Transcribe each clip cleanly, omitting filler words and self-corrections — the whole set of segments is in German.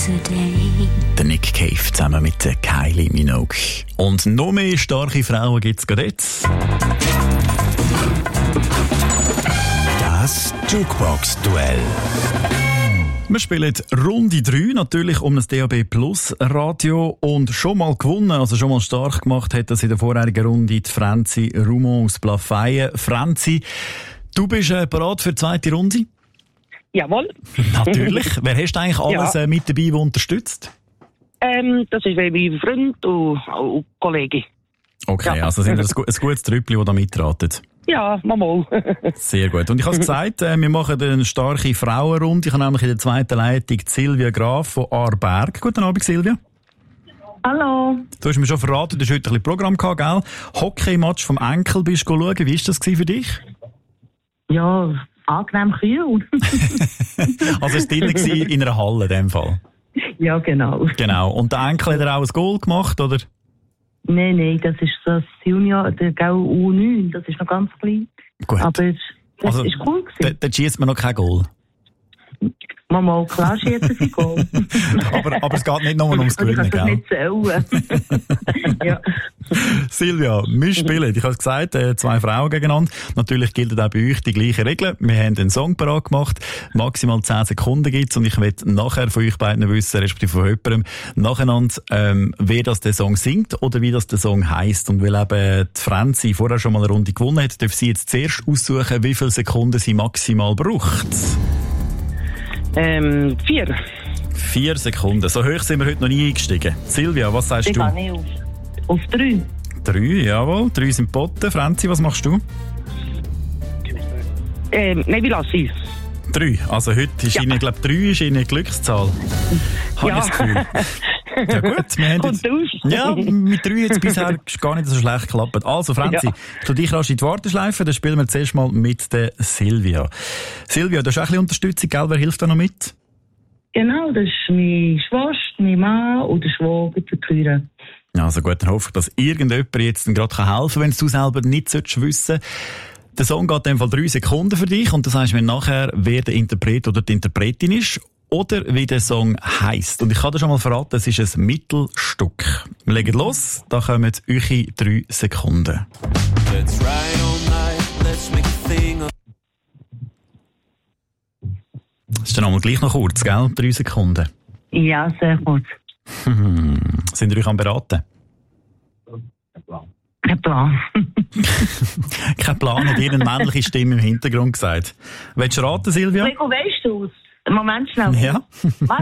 Der Nick Cave zusammen mit der Kylie Minogue. Und noch mehr starke Frauen gibt es gerade jetzt. Das Jukebox-Duell. Wir spielen Runde 3, natürlich um das DAB Plus Radio. Und schon mal gewonnen, also schon mal stark gemacht, hat das in der vorherigen Runde die Franzi Rumon aus Plafeyen. Franzi, du bist bereit für die zweite Runde? Jawohl. Natürlich. Wer hast du eigentlich alles mit dabei, der unterstützt? Das ist mein Freund und Kollege. Okay, ja. Also sind das ein gutes Trüppli, das da mitratet? Ja, mal. Sehr gut. Und ich habe gesagt, wir machen eine starke Frauenrunde. Ich habe nämlich in der zweiten Leitung Silvia Graf von Aarberg. Guten Abend, Silvia. Hallo. Du hast mir schon verraten, du hast heute ein bisschen Programm gehabt, gell? Hockey-Match vom Enkel bist du schauen. Wie war das für dich? Ja, angenehm kühl. Also es war drinnen in einer Halle in dem Fall? Ja, genau. Genau. Und der Enkel hat er auch ein Goal gemacht, oder? Nein, das ist das Junior, der U9, das ist noch ganz klein. Gut. Aber das ist cool gewesen. Dann schießt man noch kein Goal. Mal klar schießen sie Goal. aber es geht nicht nur ums Gewinnen, gell? Ich kann das nicht zählen. Ja. Silvia, wir spielen. Ich habe gesagt, 2 Frauen gegeneinander. Natürlich gilt auch bei euch die gleichen Regeln. Wir haben einen Song parat gemacht. Maximal 10 Sekunden gibt's. Und ich will nachher von euch beiden wissen, respektive von jemandem, nacheinander, wer das der Song singt oder wie das der Song heisst. Und weil eben die Franzi vorher schon mal eine Runde gewonnen hat, darf sie jetzt zuerst aussuchen, wie viele Sekunden sie maximal braucht. 4. 4 Sekunden. So hoch sind wir heute noch nie eingestiegen. Silvia, was sagst du? Ich gehe auf 3. 3, jawohl. 3 sind Botten. Franzi, was machst du? Nein, wie lasse ich es? 3. Also heute ist Ihnen, ich glaube, 3 ist Ihnen eine Glückszahl. Habe ich das Gefühl. Ja gut, wir haben jetzt, ja, mit 3 jetzt bisher gar nicht so schlecht geklappt. Also Franzi, tu dich rasch in die Warteschleife, dann spielen wir zuerst mal mit der Silvia. Silvia, du hast auch ein bisschen Unterstützung, gell? Wer hilft da noch mit? Genau, das ist meine Schwester, mein Mann und der Schwager für die Kühe. Also gut, dann hoffe ich, dass irgendjemand jetzt gerade helfen kann, wenn du selber nicht wissen solltest. Der Song geht in dem Fall 3 Sekunden für dich und das heißt mir nachher, wer der Interpret oder die Interpretin ist oder wie der Song heisst. Und ich kann dir schon mal verraten, es ist ein Mittelstück. Wir legen los, da kommen eure 3 Sekunden. Let's ride all night, let's make a thing of... Das ist dann einmal gleich noch kurz, gell? 3 Sekunden. Ja, sehr kurz. Sind ihr euch am Beraten? Kein Plan. Kein Plan, hat ihr eine männliche Stimme im Hintergrund gesagt. Willst du raten, Silvia? Wo weißt du es? Moment schnell. Ja. Was?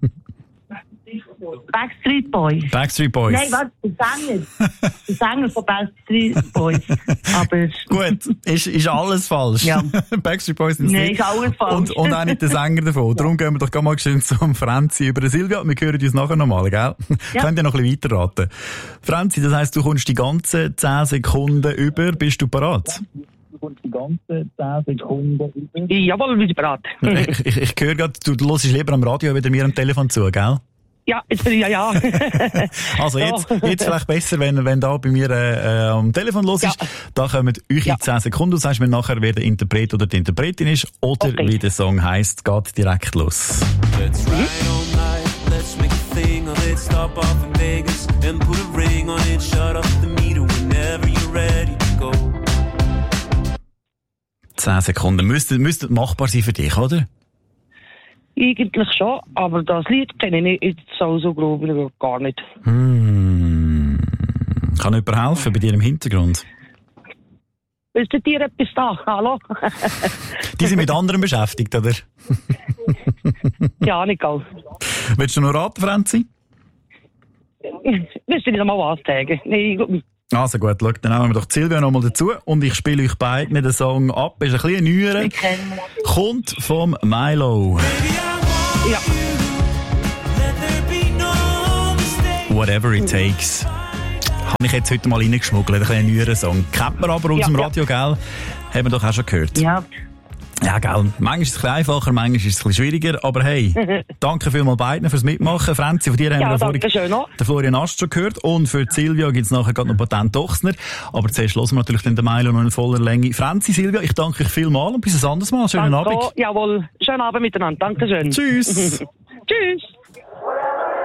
Backstreet Boys. Backstreet Boys. Nein, warte, der Sänger von Backstreet Boys. Aber gut, ist alles falsch. Ja. Backstreet Boys sind Nein, ist alles falsch. Und auch nicht der Sänger davon. Darum gehen wir doch mal schön zum Franzi über Silvia. Wir hören uns nachher nochmal, gell? Ja. Könnt ihr noch ein bisschen weiterraten. Franzi, das heisst, du kommst die ganzen 10 Sekunden über. Bist du parat? Die ganzen 10 Sekunden. Jawohl, bin ich bereit. Ich höre gerade, du hörst lieber am Radio wieder mir am Telefon zu, gell? Ja, jetzt bin ich ja. Also jetzt vielleicht besser, wenn da bei mir am Telefon los ist. Ja. Da kommen eure 10 Sekunden. Du sagst mir nachher, wer der Interpret oder die Interpretin ist oder wie der Song heisst. Geht direkt los. Let's ride all night, let's make a thing of it. Stop off in Vegas and put a ring on it. Shut off the meter whenever you're ready to go. 10 Sekunden. Müsste machbar sein für dich, oder? Eigentlich schon, aber das Lied kenne ich nicht so grob gar nicht. Kann jemand helfen bei dir im Hintergrund? Ist dir etwas da? Hallo? Die sind mit anderen beschäftigt, oder? Ja, nicht ganz. Willst du noch raten, Franzi? Willst du nicht einmal was sagen? Nein, ich glaube nicht. Also gut, schau, dann nehmen wir doch Silvia noch mal dazu und ich spiele euch beiden den Song ab. Ist ein bisschen neuer. Kommt vom Milo. Ja. Whatever it takes. Habe ich jetzt heute mal reingeschmuggelt, ein bisschen neuer Song. Kennt man aber aus dem Radio, gell? Haben wir doch auch schon gehört. Ja. Ja, gell. Manchmal ist es ein bisschen einfacher, manchmal ist es ein bisschen schwieriger. Aber hey, danke vielmals beiden fürs Mitmachen. Franzi, von dir haben wir vorhin den Florian Ast schon gehört. Und für Silvia gibt es nachher gerade noch Patent Ochsner. Aber zuerst hören wir natürlich den Milo noch in voller Länge. Franzi, Silvia, ich danke euch vielmals und bis ein anderes Mal. Schönen Abend. Jawohl, schönen Abend miteinander. Dankeschön. Tschüss. Tschüss.